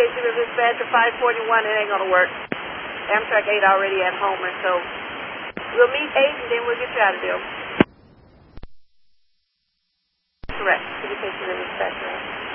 Education River Dispatch to 541. It ain't going to work. Amtrak 8 already at Homer, so we'll meet 8 and then we'll get you out of there. Correct. Education River Dispatch.